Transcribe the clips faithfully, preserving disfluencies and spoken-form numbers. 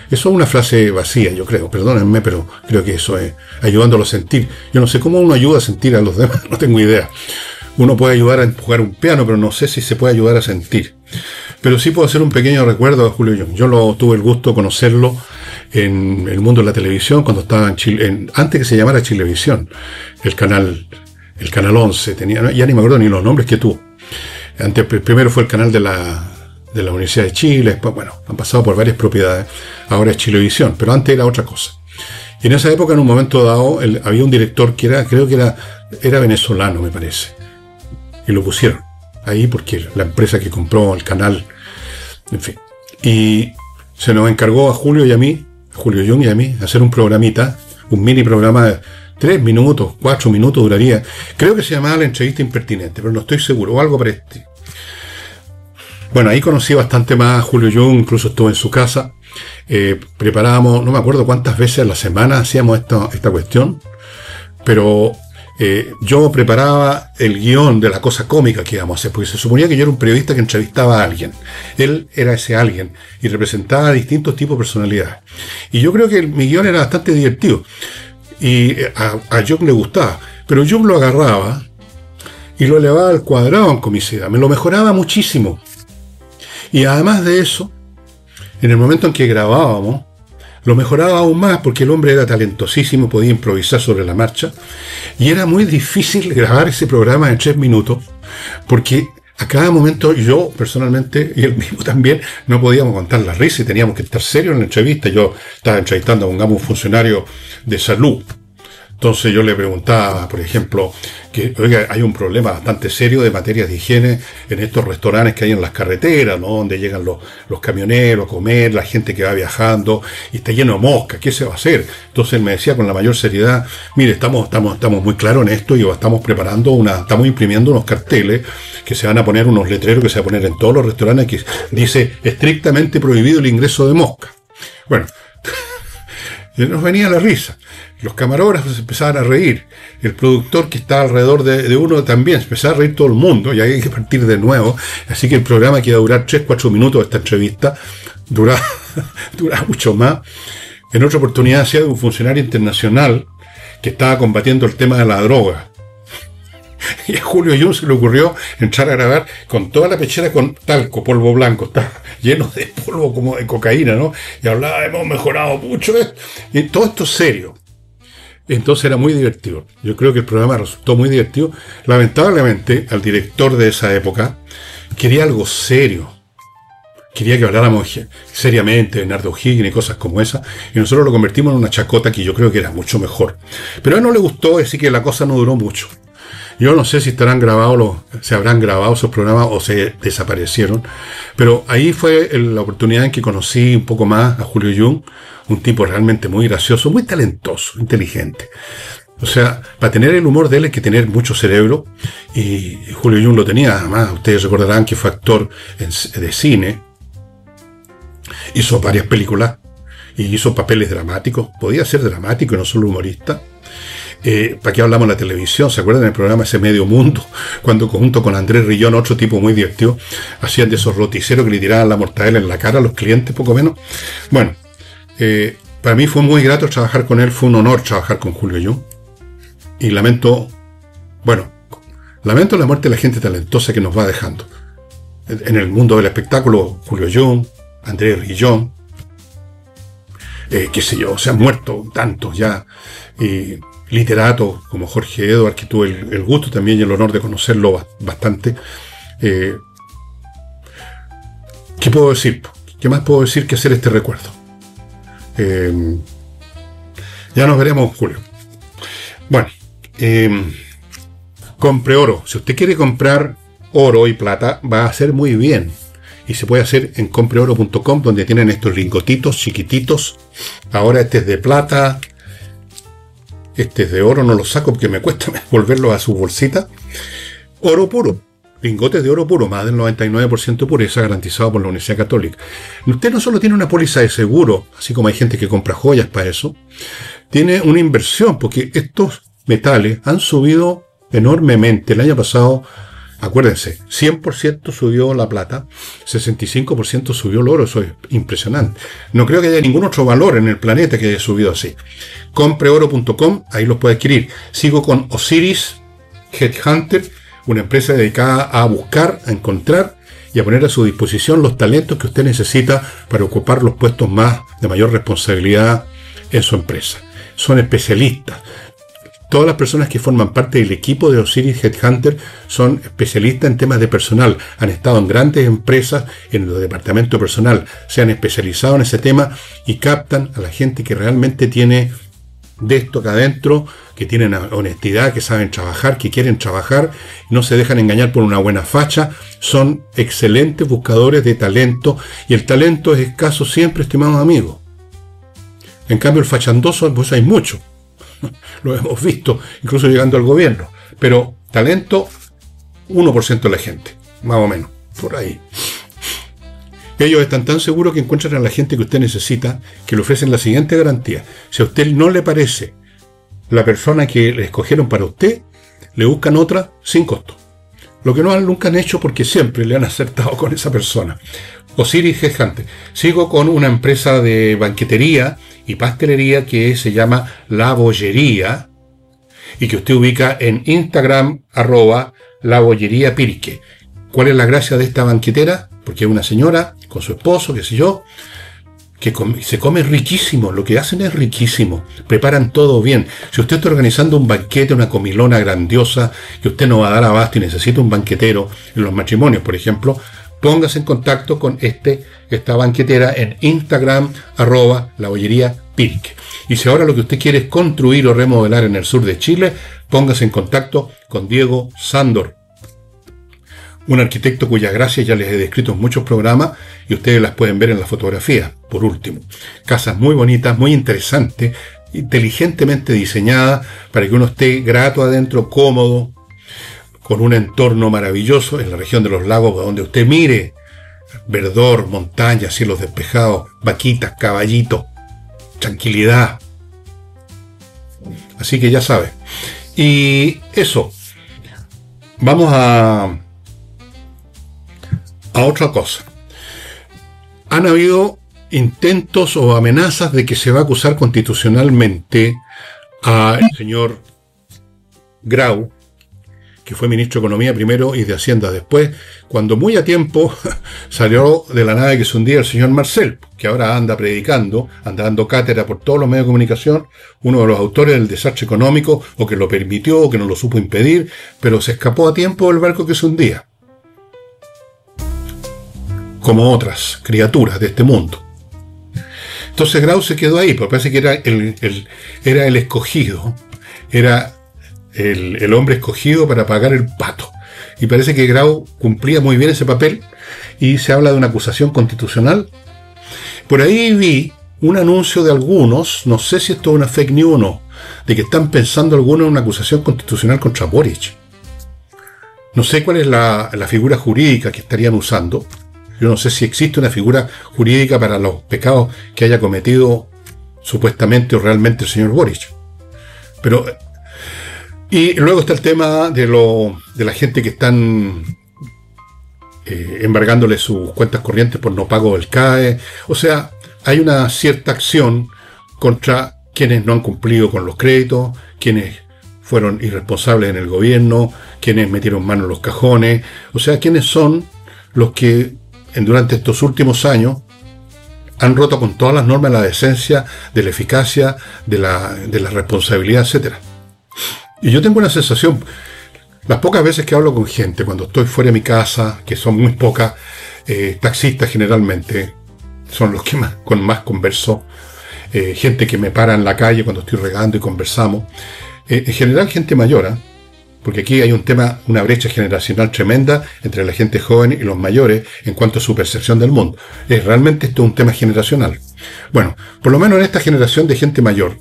Eso es una frase vacía, yo creo, perdónenme, pero creo que eso es ayudándolo a sentir. Yo no sé cómo uno ayuda a sentir a los demás, no tengo idea. Uno puede ayudar a empujar un piano, pero no sé si se puede ayudar a sentir. Pero sí puedo hacer un pequeño recuerdo de Julio Jung. Yo lo tuve el gusto de conocerlo en el mundo de la televisión, cuando estaba en Chile, en, antes que se llamara Chilevisión, el canal, el canal once, tenía, ya ni me acuerdo ni los nombres que tuvo. Antes, primero fue el canal de la, de la Universidad de Chile, después, bueno, han pasado por varias propiedades, ahora es Chilevisión, pero antes era otra cosa. Y en esa época, en un momento dado, el, había un director que era, creo que era, era venezolano, me parece, y lo pusieron ahí porque la empresa que compró el canal, en fin, y se nos encargó a Julio y a mí, a Julio Jung y a mí, hacer un programita, un mini programa de tres minutos, cuatro minutos duraría. Creo que se llamaba La Entrevista Impertinente, pero no estoy seguro, o algo para este. Bueno, ahí conocí bastante más a Julio Jung, incluso estuve en su casa. Eh, preparábamos, no me acuerdo cuántas veces a la semana hacíamos esta, esta cuestión, pero eh, yo preparaba el guión de la cosa cómica que íbamos a hacer, porque se suponía que yo era un periodista que entrevistaba a alguien. Él era ese alguien y representaba distintos tipos de personalidades. Y yo creo que el, mi guión era bastante divertido. Y a, a Jung le gustaba, pero Jung lo agarraba y lo elevaba al cuadrado en comicidad, me lo mejoraba muchísimo. Y además de eso, en el momento en que grabábamos, lo mejoraba aún más porque el hombre era talentosísimo, podía improvisar sobre la marcha, y era muy difícil grabar ese programa en tres minutos, porque a cada momento yo, personalmente, y él mismo también, no podíamos contar la risa y teníamos que estar serios en la entrevista. Yo estaba entrevistando, pongamos, un funcionario de salud. Entonces yo le preguntaba, por ejemplo, que oiga, hay un problema bastante serio de materias de higiene en estos restaurantes que hay en las carreteras, ¿no? Donde llegan los, los camioneros a comer, la gente que va viajando, y está lleno de moscas, ¿qué se va a hacer? Entonces él me decía con la mayor seriedad, mire, estamos, estamos, estamos muy claros en esto y estamos preparando una, estamos imprimiendo unos carteles que se van a poner, unos letreros que se van a poner en todos los restaurantes que dice estrictamente prohibido el ingreso de moscas. Bueno, nos venía la risa. Los camarógrafos se empezaban a reír. El productor que estaba alrededor de, de uno también se empezaba a reír todo el mundo. Y hay que partir de nuevo. Así que el programa que iba a durar tres, cuatro minutos, esta entrevista, duraba, duraba mucho más. En otra oportunidad hacía de un funcionario internacional que estaba combatiendo el tema de la droga. Y a Julio Jung se le ocurrió entrar a grabar con toda la pechera con talco, polvo blanco, está lleno de polvo como de cocaína, ¿no? Y hablaba, hemos mejorado mucho esto. Y todo esto es serio. Entonces era muy divertido. Yo creo que el programa resultó muy divertido. Lamentablemente, al director de esa época quería algo serio. Quería que habláramos seriamente de Bernardo O'Higgins y cosas como esa. Y nosotros lo convertimos en una chacota que yo creo que era mucho mejor. Pero a él no le gustó, así que la cosa no duró mucho. Yo no sé si estarán grabados, los, se habrán grabado esos programas o se desaparecieron. Pero ahí fue la oportunidad en que conocí un poco más a Julio Jung, un tipo realmente muy gracioso, muy talentoso, inteligente. O sea, para tener el humor de él hay que tener mucho cerebro, y Julio Jung lo tenía. Además, ustedes recordarán que fue actor en, de cine, hizo varias películas y hizo papeles dramáticos. Podía ser dramático y no solo humorista. Eh, ¿Para qué hablamos de la televisión? ¿Se acuerdan del programa ese Medio Mundo? Cuando junto con Andrés Rillón, otro tipo muy divertido, hacían de esos roticeros que le tiraban la mortadela en la cara a los clientes, poco menos. Bueno, eh, para mí fue muy grato trabajar con él, fue un honor trabajar con Julio Jung. Y lamento, bueno, lamento la muerte de la gente talentosa que nos va dejando. En el mundo del espectáculo, Julio Jung, Andrés Rillón, eh, qué sé yo, se han muerto tantos ya. Y literatos como Jorge Edwards, que tuve el, el gusto también y el honor de conocerlo bastante. Eh, ¿Qué puedo decir? ¿Qué más puedo decir que hacer este recuerdo? Eh, ya nos veremos, Julio. Bueno, eh, compre oro. Si usted quiere comprar oro y plata, va a hacer muy bien. Y se puede hacer en compre oro punto com, donde tienen estos lingotitos chiquititos. Ahora este es de plata. Este es de oro, no lo saco porque me cuesta volverlo a su bolsita. Oro puro, lingotes de oro puro, más del noventa y nueve por ciento pureza, garantizado por la Universidad Católica. Usted no solo tiene una póliza de seguro, así como hay gente que compra joyas para eso, tiene una inversión, porque estos metales han subido enormemente. El año pasado Acuérdense, cien por ciento subió la plata, sesenta y cinco por ciento subió el oro, eso es impresionante. No creo que haya ningún otro valor en el planeta que haya subido así. compre oro punto com, ahí los puede adquirir. Sigo con Osiris Headhunter, una empresa dedicada a buscar, a encontrar y a poner a su disposición los talentos que usted necesita para ocupar los puestos más de mayor responsabilidad en su empresa. Son especialistas. Todas las personas que forman parte del equipo de Osiris Headhunter son especialistas en temas de personal. Han estado en grandes empresas, en el departamento personal, se han especializado en ese tema y captan a la gente que realmente tiene de esto acá adentro, que tienen honestidad, que saben trabajar, que quieren trabajar, no se dejan engañar por una buena facha. Son excelentes buscadores de talento y el talento es escaso siempre, estimados amigos. En cambio el fachandoso, pues hay mucho. Lo hemos visto, incluso llegando al gobierno. Pero talento, uno por ciento de la gente, más o menos, por ahí. Ellos están tan seguros que encuentran a la gente que usted necesita, que le ofrecen la siguiente garantía. Si a usted no le parece la persona que le escogieron para usted, le buscan otra sin costo. Lo que no han, nunca han hecho, porque siempre le han acertado con esa persona. Osiris Headhunter. Sigo con una empresa de banquetería y pastelería que se llama La Bollería y que usted ubica en Instagram, arroba La Bollería Pirque. ¿Cuál es la gracia de esta banquetera? Porque es una señora con su esposo, qué sé yo, que come, se come riquísimo. Lo que hacen es riquísimo. Preparan todo bien. Si usted está organizando un banquete, una comilona grandiosa, que usted no va a dar abasto y necesita un banquetero en los matrimonios, por ejemplo, póngase en contacto con este, esta banquetera en Instagram, arroba La Bollería Pirque. Y si ahora lo que usted quiere es construir o remodelar en el sur de Chile, póngase en contacto con Diego Sándor, un arquitecto cuyas gracias ya les he descrito en muchos programas y ustedes las pueden ver en la fotografía. Por último, casas muy bonitas, muy interesantes, inteligentemente diseñadas para que uno esté grato adentro, cómodo, con un entorno maravilloso en la región de los lagos, donde usted mire verdor, montañas, cielos despejados, vaquitas, caballitos, tranquilidad. Así que ya sabe. Y eso, vamos a a otra cosa. Han habido intentos o amenazas de que se va a acusar constitucionalmente al señor Grau, que fue ministro de Economía primero y de Hacienda después, cuando muy a tiempo salió de la nave que se hundía el señor Marcel, que ahora anda predicando, anda dando cátedra por todos los medios de comunicación, uno de los autores del desastre económico, o que lo permitió, o que no lo supo impedir, pero se escapó a tiempo del barco que se hundía, como otras criaturas de este mundo. Entonces Grau se quedó ahí, porque parece que era el, el, era el escogido, era el, el hombre escogido para pagar el pato. Y parece que Grau cumplía muy bien ese papel, y se habla de una acusación constitucional. Por ahí vi un anuncio de algunos, no sé si esto es una fake news o no, de que están pensando algunos en una acusación constitucional contra Boric. No sé cuál es la, la figura jurídica que estarían usando. Yo no sé si existe una figura jurídica para los pecados que haya cometido supuestamente o realmente el señor Boric. Pero, y luego está el tema de, lo, de la gente que están eh, embargándole sus cuentas corrientes por no pago del C A E. O sea, hay una cierta acción contra quienes no han cumplido con los créditos, quienes fueron irresponsables en el gobierno, quienes metieron mano en los cajones. O sea, quienes son los que durante estos últimos años han roto con todas las normas de la decencia, de la eficacia, de la, de la responsabilidad, etcétera. Y yo tengo una sensación, las pocas veces que hablo con gente, cuando estoy fuera de mi casa, que son muy pocas, eh, taxistas generalmente, son los que más, con más converso, eh, gente que me para en la calle cuando estoy regando y conversamos, eh, en general gente mayor, ¿eh? Porque aquí hay un tema, una brecha generacional tremenda entre la gente joven y los mayores en cuanto a su percepción del mundo. Es realmente esto un tema generacional. Bueno, por lo menos en esta generación de gente mayor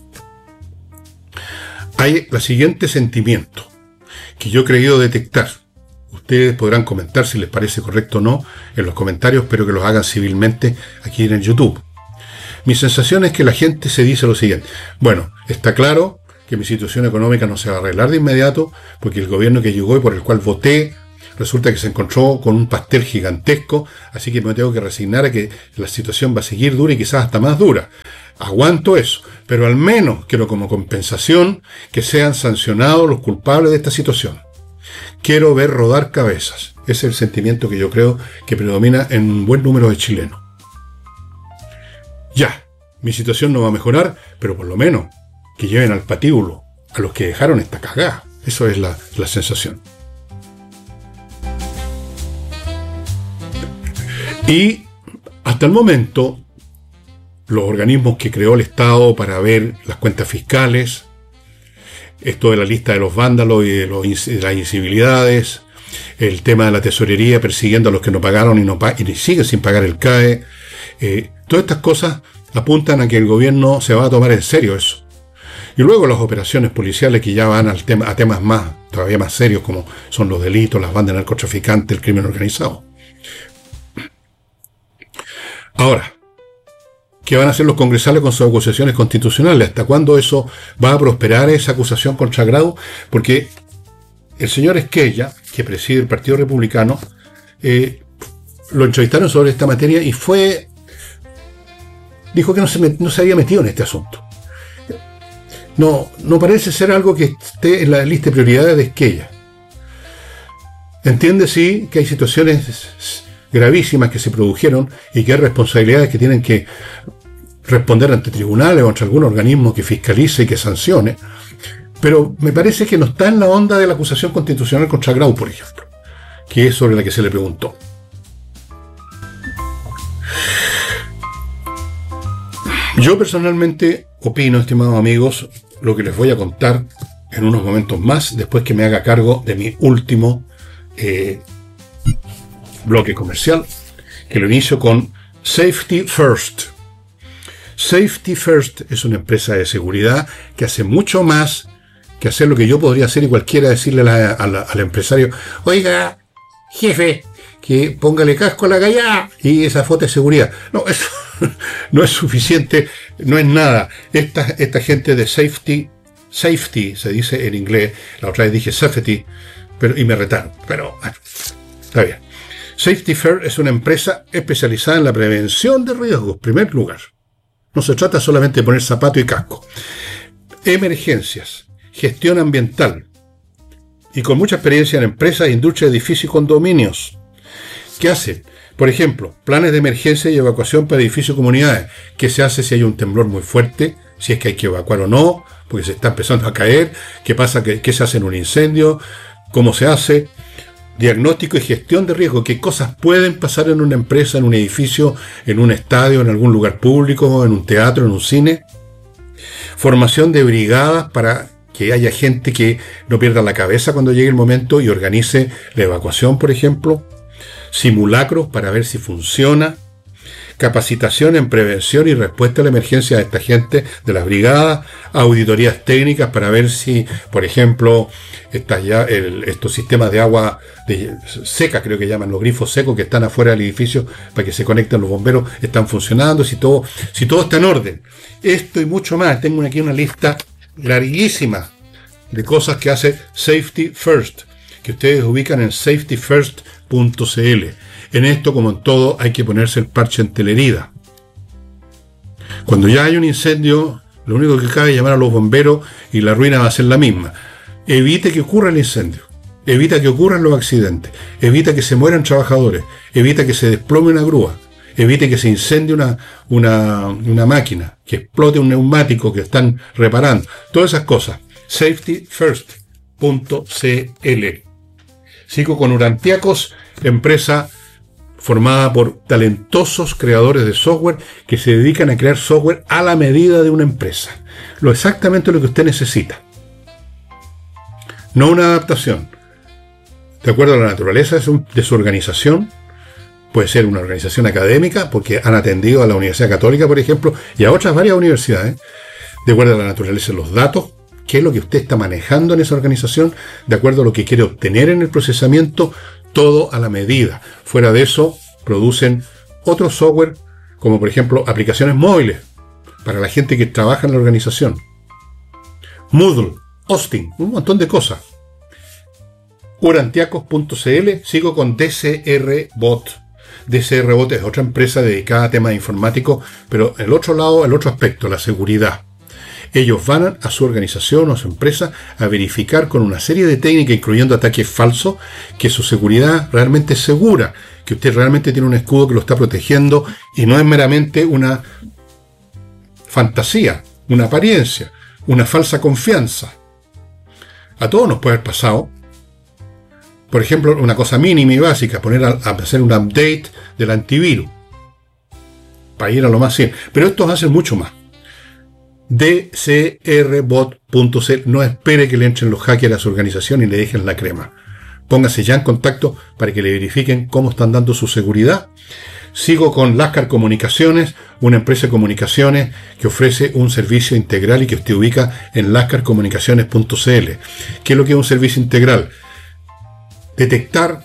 hay el siguiente sentimiento que yo he creído detectar. Ustedes podrán comentar si les parece correcto o no en los comentarios, pero que los hagan civilmente aquí en el YouTube. Mi sensación es que la gente se dice lo siguiente: bueno, está claro que mi situación económica no se va a arreglar de inmediato, porque el gobierno que llegó y por el cual voté resulta que se encontró con un pastel gigantesco, así que me tengo que resignar a que la situación va a seguir dura y quizás hasta más dura. Aguanto eso, pero al menos quiero como compensación que sean sancionados los culpables de esta situación. Quiero ver rodar cabezas. Ese es el sentimiento que yo creo que predomina en un buen número de chilenos. Ya, mi situación no va a mejorar, pero por lo menos que lleven al patíbulo a los que dejaron esta cagada. Eso es la, la sensación. Y hasta el momento, los organismos que creó el Estado para ver las cuentas fiscales, esto de la lista de los vándalos y de, los, de las incivilidades, el tema de la tesorería persiguiendo a los que no pagaron y, no pa- y siguen sin pagar el C A E, eh, todas estas cosas apuntan a que el gobierno se va a tomar en serio eso. Y luego las operaciones policiales que ya van al tema, a temas más, todavía más serios, como son los delitos, las bandas de narcotraficantes, el crimen organizado. Ahora, ¿qué van a hacer los congresales con sus acusaciones constitucionales? ¿Hasta cuándo eso va a prosperar, esa acusación contra Grau? Porque el señor Esquella, que preside el Partido Republicano, eh, lo entrevistaron sobre esta materia y fue... dijo que no se, met, no se había metido en este asunto. No, no parece ser algo que esté en la lista de prioridades de Esquella. Entiende, sí, que hay situaciones gravísimas que se produjeron y que hay responsabilidades que tienen que responder ante tribunales o ante algún organismo que fiscalice y que sancione, pero me parece que no está en la onda de la acusación constitucional contra Grau, por ejemplo, que es sobre la que se le preguntó. Yo personalmente opino, estimados amigos, lo que les voy a contar en unos momentos más, después que me haga cargo de mi último eh, bloque comercial, que lo inicio con Safety First. Safety First es una empresa de seguridad que hace mucho más que hacer lo que yo podría hacer y cualquiera decirle a la, a la, al empresario: oiga, jefe, que póngale casco a la gallá y esa foto de seguridad. No, eso no es suficiente, no es nada. Esta, esta gente de safety, safety se dice en inglés, la otra vez dije safety, pero, y me retaron, pero bueno, está bien. Safety First es una empresa especializada en la prevención de riesgos, en primer lugar. No se trata solamente de poner zapato y casco. Emergencias, gestión ambiental, y con mucha experiencia en empresas, industria, edificios y condominios. ¿Qué hace? Por ejemplo, planes de emergencia y evacuación para edificios y comunidades. ¿Qué se hace si hay un temblor muy fuerte? Si es que hay que evacuar o no, porque se está empezando a caer. ¿Qué pasa? ¿Qué, qué se hace en un incendio? ¿Cómo se hace? Diagnóstico y gestión de riesgo. ¿Qué cosas pueden pasar en una empresa, en un edificio, en un estadio, en algún lugar público, en un teatro, en un cine? Formación de brigadas para que haya gente que no pierda la cabeza cuando llegue el momento y organice la evacuación, por ejemplo. Simulacros para ver si funciona. Capacitación en prevención y respuesta a la emergencia de esta gente, de las brigadas. Auditorías técnicas para ver si, por ejemplo, estas ya, el, estos sistemas de agua de, seca, creo que llaman los grifos secos que están afuera del edificio para que se conecten los bomberos, están funcionando, si todo, si todo está en orden. Esto y mucho más. Tengo aquí una lista larguísima de cosas que hace Safety First, que ustedes ubican en safety first punto c l. En esto, como en todo, hay que ponerse el parche ante la herida. Cuando ya hay un incendio, lo único que cabe es llamar a los bomberos y la ruina va a ser la misma. Evite que ocurra el incendio, evita que ocurran los accidentes, evita que se mueran trabajadores, evita que se desplome una grúa, evite que se incendie una, una, una máquina, que explote un neumático que están reparando. Todas esas cosas. safety first punto c l. Sigo con Urantiacos, empresa formada por talentosos creadores de software que se dedican a crear software a la medida de una empresa. Lo exactamente lo que usted necesita. No una adaptación. De acuerdo a la naturaleza de su, de su organización, puede ser una organización académica, porque han atendido a la Universidad Católica, por ejemplo, y a otras varias universidades. De acuerdo a la naturaleza de los datos, qué es lo que usted está manejando en esa organización, de acuerdo a lo que quiere obtener en el procesamiento, todo a la medida. Fuera de eso, producen otro software, como por ejemplo aplicaciones móviles, para la gente que trabaja en la organización. Moodle, Austin, un montón de cosas. urantiacos punto c l. Sigo con D C R Bot. D C R Bot es otra empresa dedicada a temas informáticos, pero el otro lado, el otro aspecto, la seguridad. Ellos van a su organización o a su empresa a verificar con una serie de técnicas, incluyendo ataques falsos, que su seguridad realmente es segura, que usted realmente tiene un escudo que lo está protegiendo y no es meramente una fantasía, una apariencia, una falsa confianza. A todos nos puede haber pasado. Por ejemplo, una cosa mínima y básica, poner a, a hacer un update del antivirus para ir a lo más simple. Pero estos hacen mucho más. D C R bot punto c l. No espere que le entren los hackers a su organización y le dejen la crema. Póngase ya en contacto para que le verifiquen cómo están dando su seguridad. Sigo con Lascar Comunicaciones, una empresa de comunicaciones que ofrece un servicio integral y que usted ubica en lascar comunicaciones punto c l. ¿Qué es lo que es un servicio integral? Detectar,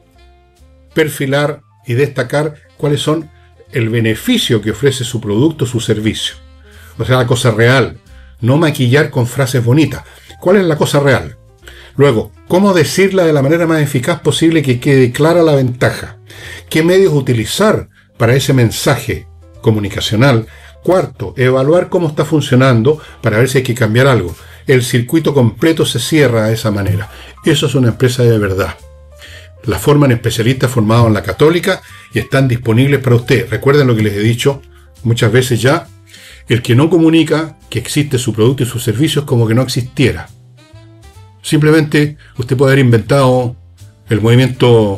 perfilar y destacar cuáles son el beneficio que ofrece su producto o su servicio. O sea, la cosa real. No maquillar con frases bonitas. ¿Cuál es la cosa real? Luego, ¿cómo decirla de la manera más eficaz posible que quede clara la ventaja? ¿Qué medios utilizar para ese mensaje comunicacional? Cuarto, evaluar cómo está funcionando para ver si hay que cambiar algo. El circuito completo se cierra de esa manera. Eso es una empresa de verdad. La forman especialistas formados en la Católica y están disponibles para usted. Recuerden lo que les he dicho muchas veces ya. El que no comunica que existe su producto y su servicio es como que no existiera. Simplemente usted puede haber inventado el movimiento,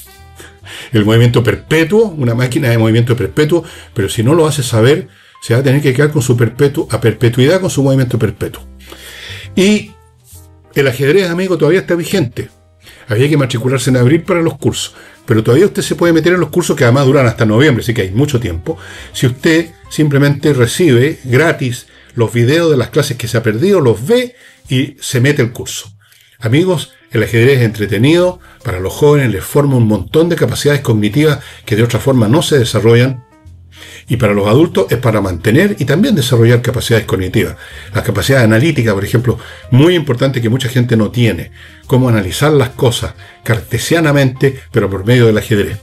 el movimiento perpetuo, una máquina de movimiento perpetuo, pero si no lo hace saber, se va a tener que quedar con su perpetuo, a perpetuidad con su movimiento perpetuo. Y el ajedrez, amigo, todavía está vigente. Había que matricularse en abril para los cursos, pero todavía usted se puede meter en los cursos que además duran hasta noviembre, así que hay mucho tiempo. Si usted simplemente recibe gratis los videos de las clases que se ha perdido, los ve y se mete el curso. Amigos, el ajedrez es entretenido, para los jóvenes les forma un montón de capacidades cognitivas que de otra forma no se desarrollan, y para los adultos es para mantener y también desarrollar capacidades cognitivas. Las capacidades analíticas, por ejemplo, muy importante que mucha gente no tiene, cómo analizar las cosas cartesianamente, pero por medio del ajedrez.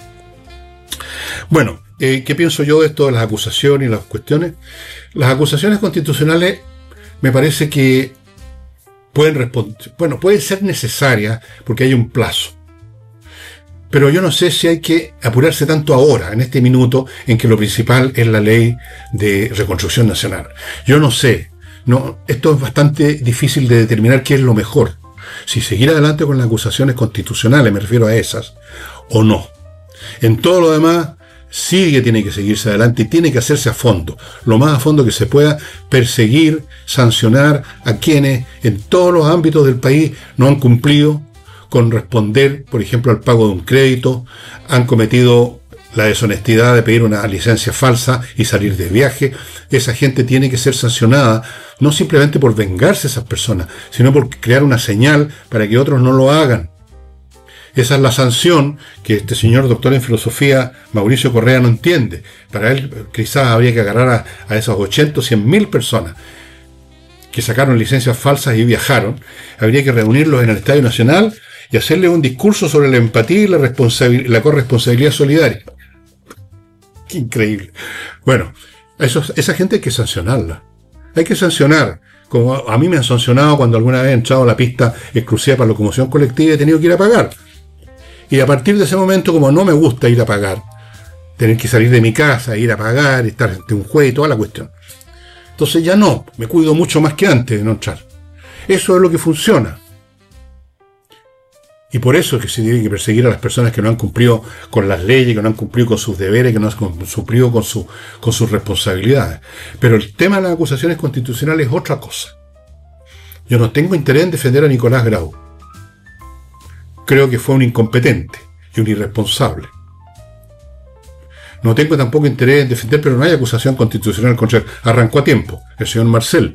Bueno, eh, ¿qué pienso yo de esto de las acusaciones y las cuestiones? Las acusaciones constitucionales me parece que pueden responder, bueno, pueden ser necesarias porque hay un plazo. Pero yo no sé si hay que apurarse tanto ahora, en este minuto, en que lo principal es la ley de reconstrucción nacional. Yo no sé, no, esto es bastante difícil de determinar qué es lo mejor. Si seguir adelante con las acusaciones constitucionales, me refiero a esas, o no. En todo lo demás, sí que tiene que seguirse adelante y tiene que hacerse a fondo, lo más a fondo que se pueda, perseguir, sancionar a quienes en todos los ámbitos del país no han cumplido con responder, por ejemplo, al pago de un crédito, han cometido la deshonestidad de pedir una licencia falsa y salir de viaje. Esa gente tiene que ser sancionada, no simplemente por vengarse a esas personas, sino por crear una señal para que otros no lo hagan. Esa es la sanción que este señor doctor en filosofía, Mauricio Correa, no entiende. Para él quizás habría que agarrar a, a esas ochenta o cien mil personas que sacaron licencias falsas y viajaron. Habría que reunirlos en el Estadio Nacional y hacerle un discurso sobre la empatía y la, responsabil- la corresponsabilidad solidaria. Qué increíble. Bueno, eso, esa gente hay que sancionarla. Hay que sancionar. Como a mí me han sancionado cuando alguna vez he entrado a la pista exclusiva para locomoción colectiva y he tenido que ir a pagar. Y a partir de ese momento, como no me gusta ir a pagar, tener que salir de mi casa, ir a pagar, estar ante un juez y toda la cuestión. Entonces ya no, me cuido mucho más que antes de no entrar. Eso es lo que funciona. Y por eso es que se tiene que perseguir a las personas que no han cumplido con las leyes, que no han cumplido con sus deberes, que no han cumplido con, su, con sus responsabilidades. Pero el tema de las acusaciones constitucionales es otra cosa. Yo no tengo interés en defender a Nicolás Grau. Creo que fue un incompetente y un irresponsable. No tengo tampoco interés en defender, pero no hay acusación constitucional contra él. Arrancó a tiempo, el señor Marcel.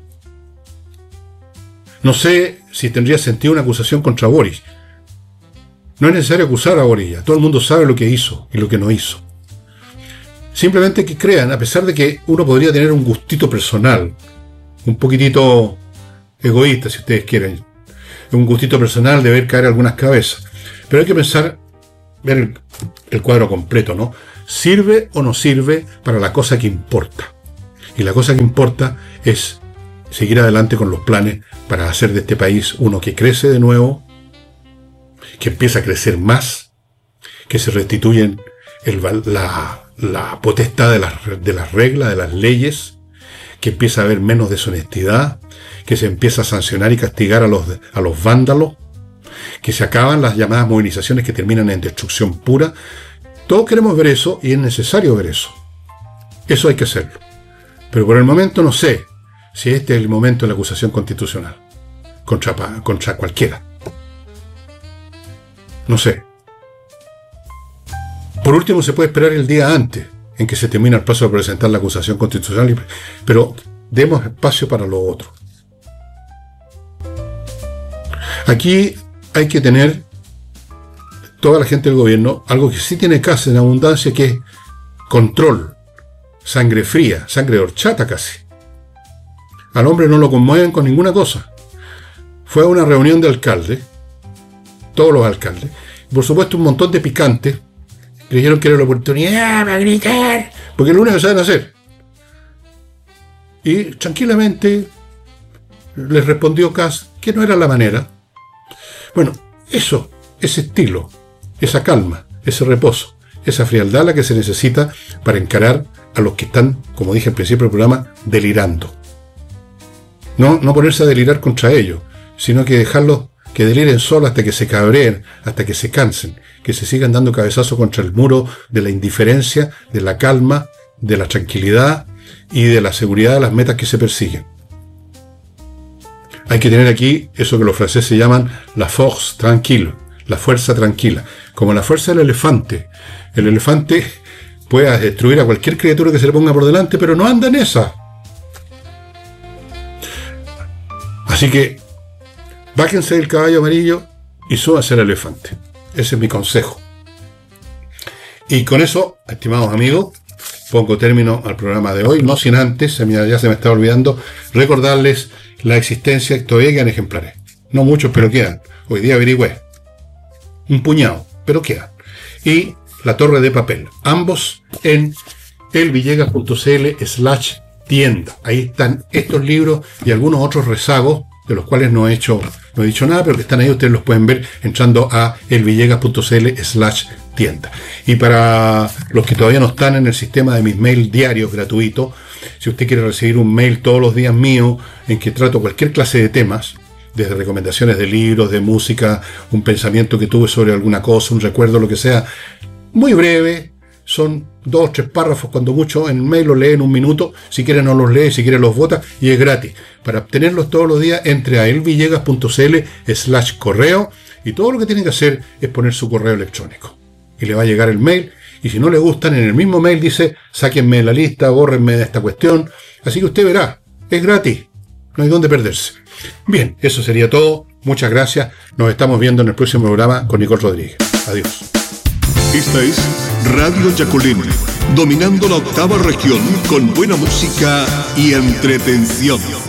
No sé si tendría sentido una acusación contra Boris. No es necesario acusar a Boris. Todo el mundo sabe lo que hizo y lo que no hizo. Simplemente que crean, a pesar de que uno podría tener un gustito personal, un poquitito egoísta, si ustedes quieren, un gustito personal de ver caer algunas cabezas. Pero hay que pensar, ver el, el cuadro completo, ¿no? ¿Sirve o no sirve para la cosa que importa? Y la cosa que importa es seguir adelante con los planes para hacer de este país uno que crece de nuevo, que empieza a crecer más, que se restituyen el, la, la potestad de las, de las reglas, de las leyes, que empieza a haber menos deshonestidad, que se empieza a sancionar y castigar a los, a los vándalos, que se acaban las llamadas movilizaciones que terminan en destrucción pura. Todos queremos ver eso y es necesario ver eso. Eso hay que hacerlo. Pero por el momento no sé si este es el momento de la acusación constitucional contra, contra cualquiera. No sé. Por último, se puede esperar el día antes en que se termina el plazo de presentar la acusación constitucional, pero demos espacio para lo otro. Aquí hay que tener, toda la gente del gobierno, algo que sí tiene casa en abundancia, que es control, sangre fría, sangre de horchata casi. Al hombre no lo conmueven con ninguna cosa. Fue a una reunión de alcaldes, todos los alcaldes, y por supuesto un montón de picantes creyeron que era la oportunidad para gritar, porque es lo único que saben hacer. Y tranquilamente les respondió Kast que no era la manera. Bueno, eso, ese estilo, esa calma, ese reposo, esa frialdad la que se necesita para encarar a los que están, como dije al principio del programa, delirando. No, no ponerse a delirar contra ellos, sino que dejarlos que deliren solos hasta que se cabreen, hasta que se cansen, que se sigan dando cabezazos contra el muro de la indiferencia, de la calma, de la tranquilidad y de la seguridad de las metas que se persiguen. Hay que tener aquí eso que los franceses llaman la force tranquille, la fuerza tranquila, como la fuerza del elefante. El elefante puede destruir a cualquier criatura que se le ponga por delante, pero no anda en esa. Así que bájense del caballo amarillo y súbanse al elefante. Ese es mi consejo. Y con eso, estimados amigos, pongo término al programa de hoy, no sin antes, ya se me está olvidando, recordarles la existencia, todavía quedan ejemplares. No muchos, pero quedan. Hoy día averigüé. Un puñado, pero quedan. Y La Torre de Papel. Ambos en elvillegas.cl slash tienda. Ahí están estos libros y algunos otros rezagos, de los cuales no he hecho, no he dicho nada, pero que están ahí, ustedes los pueden ver entrando a elvillegas.cl slash tienda. Y para los que todavía no están en el sistema de mis mails diarios gratuitos, si usted quiere recibir un mail todos los días mío, en que trato cualquier clase de temas, desde recomendaciones de libros, de música, un pensamiento que tuve sobre alguna cosa, un recuerdo, lo que sea, muy breve, son dos o tres párrafos, cuando mucho, en el mail los lee en un minuto, si quiere no los lee, si quiere los vota, y es gratis. Para obtenerlos todos los días, entre a elvillegas.cl slash correo, y todo lo que tienen que hacer es poner su correo electrónico. Y le va a llegar el mail, y si no le gustan, en el mismo mail dice, sáquenme de la lista, bórrenme de esta cuestión, así que usted verá, es gratis, no hay dónde perderse. Bien, eso sería todo, muchas gracias, nos estamos viendo en el próximo programa con Nicole Rodríguez. Adiós. Esta es Radio Yaculín, dominando la octava región con buena música y entretención.